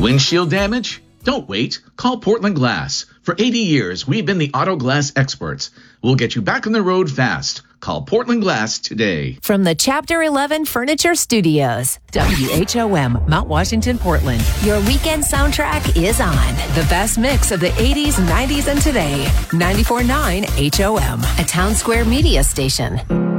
Windshield damage? Don't wait. Call Portland Glass. For 80 years, we've been the auto glass experts. We'll get you back on the road fast. Call Portland Glass today. From the Chapter 11 Furniture Studios, WHOM, Mount Washington, Portland. Your weekend soundtrack is on. The best mix of the 80s, 90s, and today. 94.9 HOM, a Town Square media station.